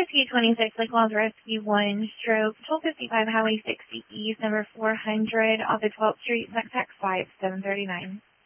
Rescue 26, Lake Laws Rescue 1, stroke 1255 Highway 60 East, number 400 off of 12th Street, Zack 5739.